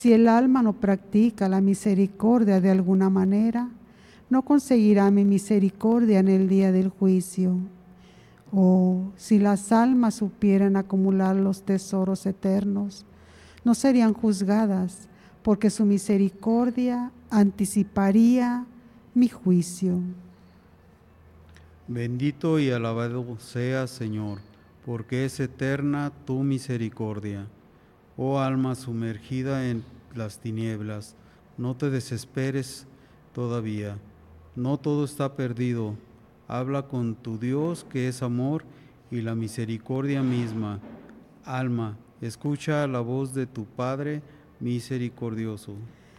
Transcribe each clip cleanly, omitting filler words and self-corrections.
Si el alma no practica la misericordia de alguna manera, no conseguirá mi misericordia en el día del juicio. Oh, si las almas supieran acumular los tesoros eternos, no serían juzgadas, porque su misericordia anticiparía mi juicio. Bendito y alabado seas, Señor, porque es eterna tu misericordia. Oh alma sumergida en las tinieblas, no te desesperes todavía. No todo está perdido. Habla con tu Dios, que es amor y la misericordia misma. Alma, escucha la voz de tu Padre misericordioso.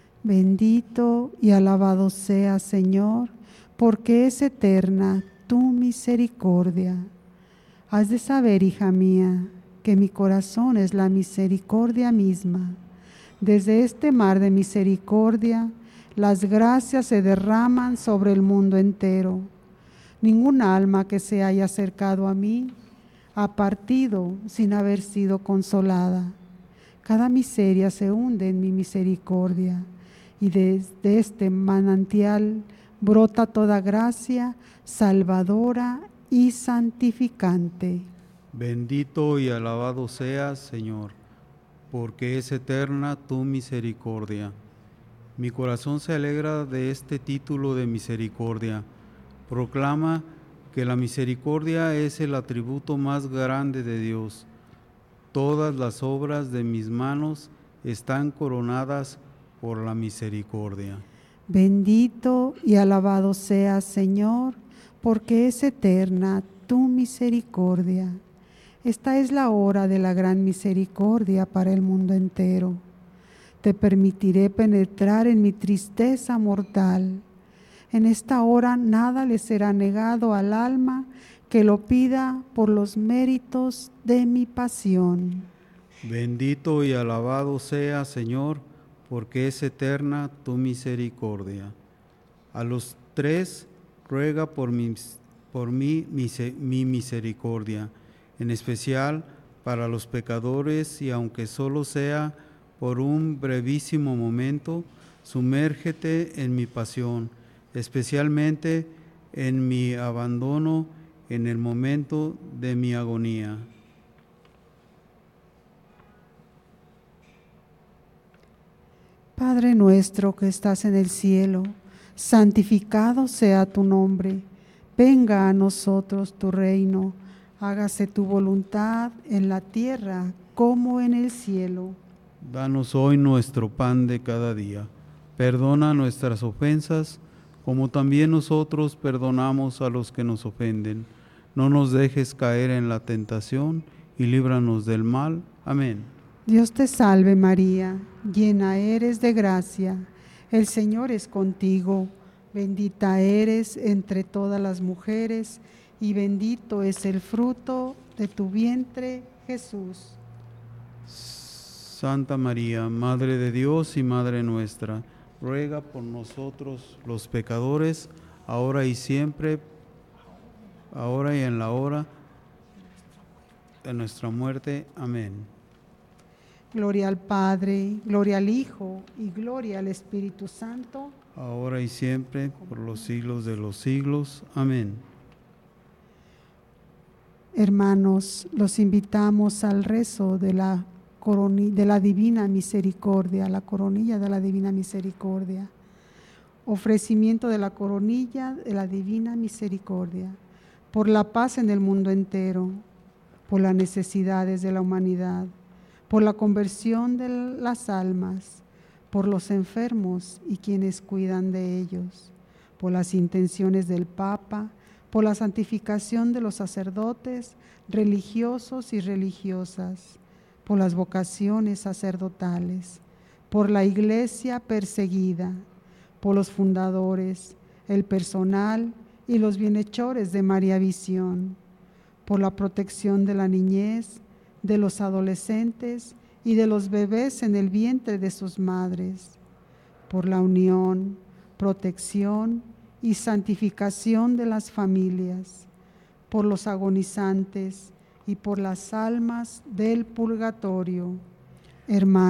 Bendito y alabado seas, Señor, porque es eterna tu misericordia. Has de saber, hija mía, que mi corazón es la misericordia misma. Desde este mar de misericordia, las gracias se derraman sobre el mundo entero. Ningún alma que se haya acercado a mí ha partido sin haber sido consolada. Cada miseria se hunde en mi misericordia, y desde este manantial brota toda gracia salvadora y santificante. Bendito y alabado seas, Señor, porque es eterna tu misericordia. Mi corazón se alegra de este título de misericordia. Proclama que la misericordia es el atributo más grande de Dios. Todas las obras de mis manos están coronadas por la misericordia. Bendito y alabado seas, Señor, porque es eterna tu misericordia. Esta es la hora de la gran misericordia para el mundo entero. Te permitiré penetrar en mi tristeza mortal. En esta hora nada le será negado al alma que lo pida por los méritos de mi pasión. Bendito y alabado sea, Señor, porque es eterna tu misericordia. A los tres ruega por mí mi misericordia, en especial para los pecadores, y aunque solo sea por un brevísimo momento, sumérgete en mi pasión, especialmente en mi abandono en el momento de mi agonía. Padre nuestro que estás en el cielo, santificado sea tu nombre. Venga a nosotros tu reino. Hágase tu voluntad en la tierra como en el cielo. Danos hoy nuestro pan de cada día. Perdona nuestras ofensas, como también nosotros perdonamos a los que nos ofenden. No nos dejes caer en la tentación y líbranos del mal. Amén. Dios te salve María, llena eres de gracia. El Señor es contigo. Bendita eres entre todas las mujeres y bendito es el fruto de tu vientre, Jesús. Santa María, Madre de Dios y Madre nuestra, ruega por nosotros los pecadores, ahora y siempre, ahora y en la hora de nuestra muerte. Amén. Gloria al Padre, gloria al Hijo y gloria al Espíritu Santo. Ahora y siempre, por los siglos de los siglos. Amén. Hermanos, los invitamos al rezo de la Divina Misericordia, la coronilla de la Divina Misericordia. Ofrecimiento de la coronilla de la Divina Misericordia, por la paz en el mundo entero, por las necesidades de la humanidad, por la conversión de las almas, por los enfermos y quienes cuidan de ellos, por las intenciones del Papa, por la santificación de los sacerdotes, religiosos y religiosas, por las vocaciones sacerdotales, por la Iglesia perseguida, por los fundadores, el personal y los bienhechores de María Visión, por la protección de la niñez, de los adolescentes y de los bebés en el vientre de sus madres, por la unión, protección y santificación de las familias, por los agonizantes y por las almas del purgatorio. Hermanos,